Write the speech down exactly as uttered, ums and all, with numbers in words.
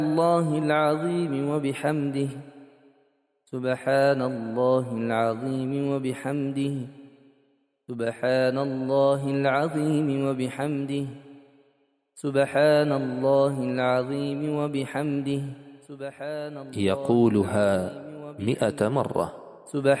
الله العظيم وبحمده سبحان الله العظيم وبحمده سبحان الله العظيم وبحمده سبحان الله العظيم وبحمده سبحان الله يقولها مئة مرة. سبحان